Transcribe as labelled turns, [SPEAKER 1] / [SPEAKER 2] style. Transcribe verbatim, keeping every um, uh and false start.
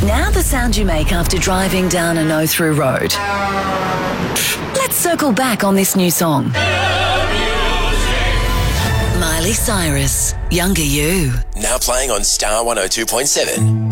[SPEAKER 1] Now the sound you make after driving down a no-through road. Let's circle back on this new song. Miley Cyrus, Younger You.
[SPEAKER 2] Now playing on Star one oh two point seven.